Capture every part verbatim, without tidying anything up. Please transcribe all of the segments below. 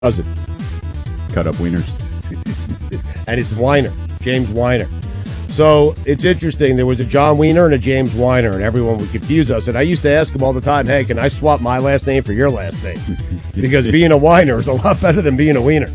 cousin. Cut up wieners. And it's Weiner, James Weiner. So it's interesting. There was a John Weiner and a James Weiner, and everyone would confuse us. And I used to ask him all the time, hey, can I swap my last name for your last name? Because being a Weiner is a lot better than being a Wiener.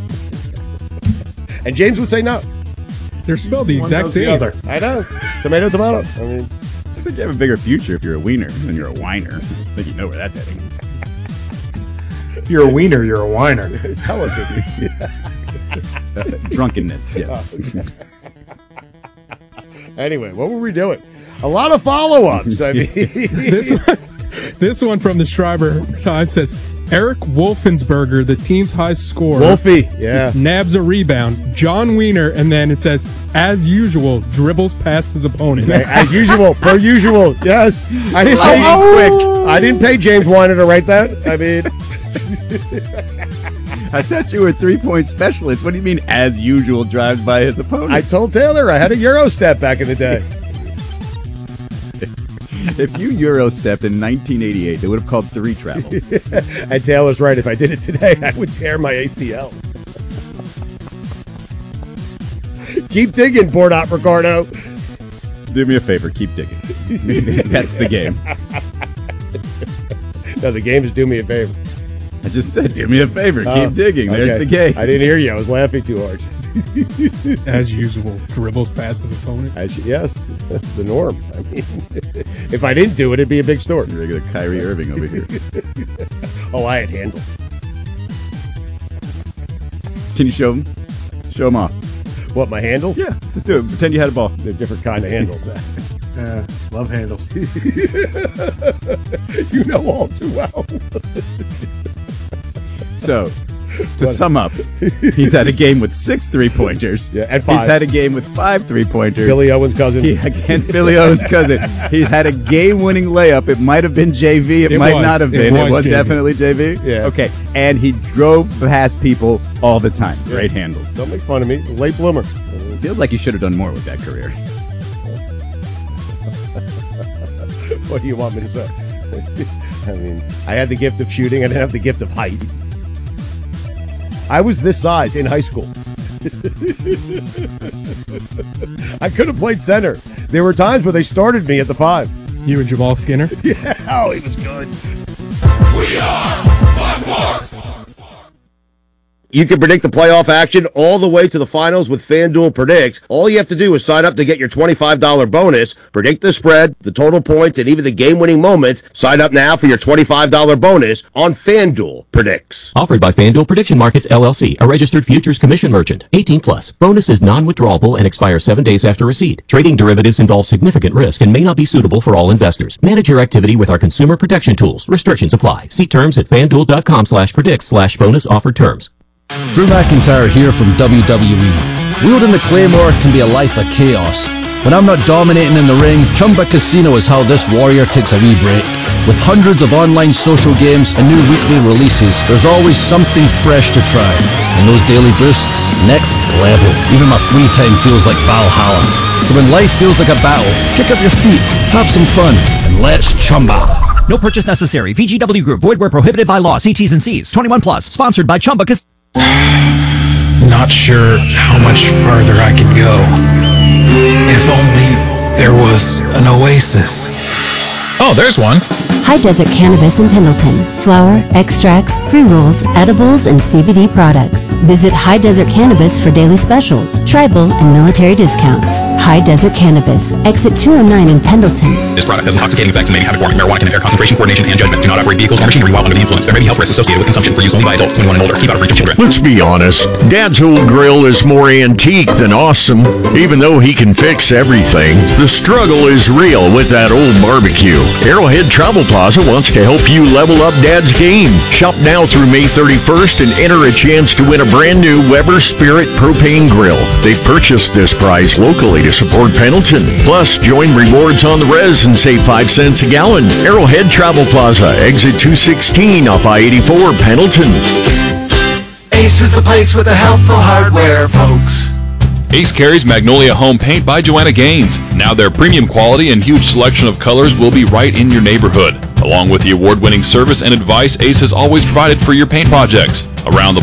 And James would say no. They're spelled the One exact knows same. the other. I know. Tomato, tomato. I mean, I think you have a bigger future if you're a wiener than you're a whiner. I think you know where that's heading. If you're a wiener, you're a whiner. Tell us, Izzy. Drunkenness, yes. Anyway, what were we doing? A lot of follow-ups. I mean, this one, this one from the Schreiber Times says, Eric Wolfensberger, the team's high scorer. Wolfie, yeah. Nabs a rebound. John Wiener, and then it says, as usual, dribbles past his opponent. As usual, per usual. Yes. I didn't pay oh, quick. I didn't pay James Weiner to write that. I mean, I thought you were a three-point specialist. What do you mean, as usual, drives by his opponent? I told Taylor I had a Euro step back in the day. If you Euro stepped in nineteen eighty-eight, they would have called three travels. And Taylor's right. If I did it today, I would tear my A C L. Keep digging, Port Ricardo. Do me a favor, keep digging. That's the game. No, the game is do me a favor. I just said, do me a favor, keep Oh, digging. There's okay. the game. I didn't hear you. I was laughing too hard. As usual, dribbles past his opponent. As, yes, the norm. I mean, if I didn't do it, it'd be a big story. Regular Kyrie Irving over here. Oh, I had handles. Can you show him? Show him off. What, my handles? Yeah, just do it. Pretend you had a ball. They're different kind of handles now. Uh, love handles. You know all too well. So, to sum up, he's had a game with six three-pointers. Yeah, and five. He's had a game with five three-pointers. Billy Owens' cousin. He, against Billy Owens' cousin. He's had a game-winning layup. It might have been J V. It, It might was. not have It been. It was was, J V. definitely J V? Yeah. Okay. And he drove past people all the time. Great handles. Don't make fun of me. Late bloomer. Feels like he should have done more with that career. What do you want me to say? I mean, I had the gift of shooting. I didn't have the gift of height. I was this size in high school. I could have played center. There were times where they started me at the five. You and Jamal Skinner? Yeah. Oh, he was good. We are by far. You can predict the playoff action all the way to the finals with FanDuel Predicts. All you have to do is sign up to get your twenty-five dollars bonus, predict the spread, the total points, and even the game-winning moments. Sign up now for your twenty-five dollars bonus on FanDuel Predicts. Offered by FanDuel Prediction Markets, L L C, a registered futures commission merchant. eighteen plus. Bonus is non-withdrawable and expires seven days after receipt. Trading derivatives involves significant risk and may not be suitable for all investors. Manage your activity with our consumer protection tools. Restrictions apply. See terms at FanDuel.com slash predicts slash bonus offered terms. Drew McIntyre here from W W E. Wielding the Claymore can be a life of chaos. When I'm not dominating in the ring, Chumba Casino is how this warrior takes a wee break. With hundreds of online social games and new weekly releases, there's always something fresh to try. And those daily boosts, next level. Even my free time feels like Valhalla. So when life feels like a battle, kick up your feet, have some fun, and let's chumba. No purchase necessary. V G W Group. Void where prohibited by law. See T's and C's. twenty-one plus. Sponsored by Chumba Casino. Not sure how much farther I can go. If only there was an oasis. Oh, there's one. High Desert Cannabis in Pendleton. Flower, extracts, pre-rolls, edibles, and C B D products. Visit High Desert Cannabis for daily specials, tribal, and military discounts. High Desert Cannabis. Exit two oh nine in Pendleton. This product has intoxicating effects and may be habit forming. Marijuana can impair concentration, coordination, and judgment. Do not operate vehicles or machinery while under the influence. There may be health risks associated with consumption for use only by adults twenty-one and older. Keep out of reach of children. Let's be honest. Dad's old grill is more antique than awesome. Even though he can fix everything, the struggle is real with that old barbecue. Arrowhead Travel Plaza wants to help you level up Dad's game. Shop now through May thirty-first and enter a chance to win a brand new Weber Spirit propane grill. They purchased this prize locally to support Pendleton. Plus, join rewards on the res and save five cents a gallon. Arrowhead Travel Plaza, exit two sixteen off I eighty-four, Pendleton. Ace is the place with the helpful hardware, folks. Ace carries Magnolia Home Paint by Joanna Gaines. Now their premium quality and huge selection of colors will be right in your neighborhood. Along with the award-winning service and advice Ace has always provided for your paint projects. Around the